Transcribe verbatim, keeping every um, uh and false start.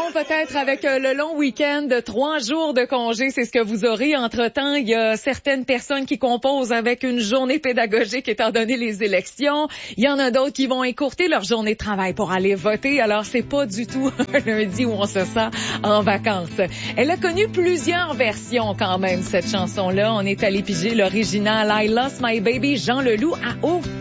peut-être avec euh, le long week-end de trois jours de congé, c'est ce que vous aurez. Entre-temps, il y a certaines personnes qui composent avec une journée pédagogique étant donné les élections. Il y en a d'autres qui vont écourter leur journée de travail pour aller voter. Alors, c'est pas du tout un lundi où on se sent en vacances. Elle a connu plusieurs versions quand même, cette chanson-là. On est allé piger l'original I Lost My Baby, Jean Leloup à haut.